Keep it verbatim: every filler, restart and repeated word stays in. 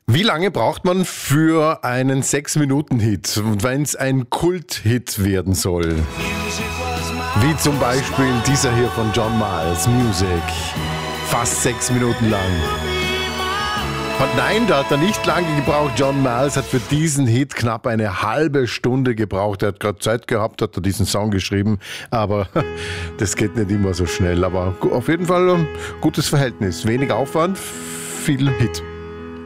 Wie lange braucht man für einen sechs Minuten Hit, wenn es ein Kult-Hit werden soll? Wie zum Beispiel dieser hier von John Miles, Music. Fast sechs Minuten lang. Und nein, da hat er nicht lange gebraucht. John Miles hat für diesen Hit knapp eine halbe Stunde gebraucht. Er hat gerade Zeit gehabt, hat er diesen Song geschrieben. Aber das geht nicht immer so schnell. Aber auf jeden Fall ein gutes Verhältnis. Wenig Aufwand, viel Hit.